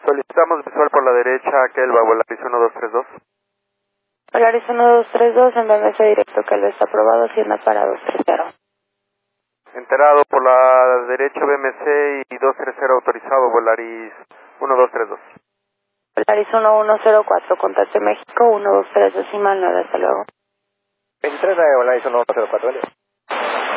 Solicitamos visual por la derecha, Kelva, Volaris 1232. Volaris 1232, en BMC directo, Kelva está aprobado, Hacienda para 230. Enterado por la derecha BMC y 230 autorizado, Volaris 1232. Volaris 1104, contacto México, 123 decimal 9, hasta luego. 23 de Volaris 1104, ¿vale?